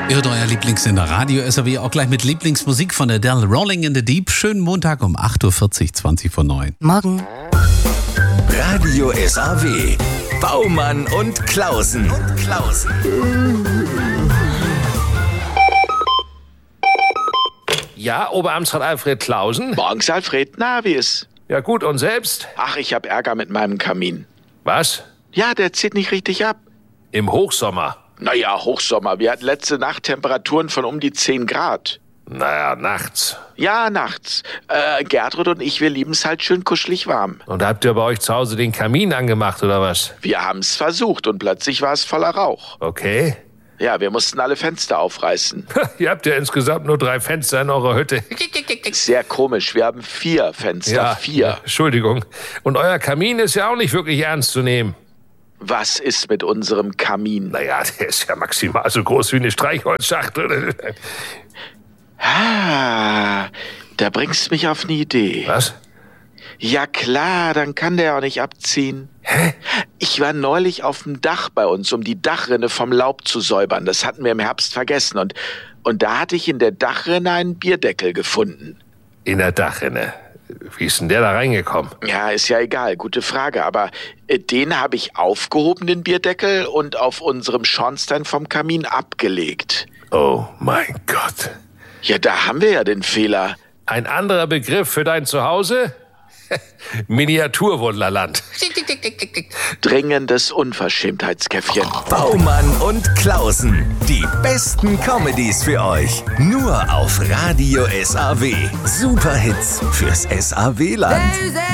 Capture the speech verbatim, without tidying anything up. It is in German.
Ihr hört euer Lieblingssender Radio S A W, auch gleich mit Lieblingsmusik von Adele, Rolling in the Deep. Schönen Montag um acht Uhr vierzig, zwanzig vor neun. Morgen. Radio S A W. Baumann und Klausen. Und Klausen. Ja, Oberamtsrat Alfred Klausen? Morgens, Alfred. Na, wie ist? Ja gut, und selbst? Ach, ich hab Ärger mit meinem Kamin. Was? Ja, der zieht nicht richtig ab. Im Hochsommer? Naja, Hochsommer. Wir hatten letzte Nacht Temperaturen von um die zehn Grad. Naja, nachts. Ja, nachts. Äh, Gertrud und ich, wir lieben's halt schön kuschelig warm. Und habt ihr bei euch zu Hause den Kamin angemacht, oder was? Wir haben's versucht und plötzlich war es voller Rauch. Okay. Ja, wir mussten alle Fenster aufreißen. Ihr habt ja insgesamt nur drei Fenster in eurer Hütte. Sehr komisch. Wir haben vier Fenster. Ja, vier. Entschuldigung. Und euer Kamin ist ja auch nicht wirklich ernst zu nehmen. Was ist mit unserem Kamin? Naja, der ist ja maximal so groß wie eine Streichholzschachtel. Ah, da bringst mich auf eine Idee. Was? Ja klar, dann kann der auch nicht abziehen. Hä? Ich war neulich auf dem Dach bei uns, um die Dachrinne vom Laub zu säubern. Das hatten wir im Herbst vergessen. Und, und da hatte ich in der Dachrinne einen Bierdeckel gefunden. In der Dachrinne? Wie ist denn der da reingekommen? Ja, ist ja egal, gute Frage. Aber äh, den habe ich aufgehoben, den Bierdeckel, und auf unserem Schornstein vom Kamin abgelegt. Oh mein Gott. Ja, da haben wir ja den Fehler. Ein anderer Begriff für dein Zuhause? Miniaturwunderland. Dringendes Unverschämtheitskäffchen. Baumann und Klausen. Die besten Comedies für euch. Nur auf Radio S A W. Superhits fürs S A W-Land.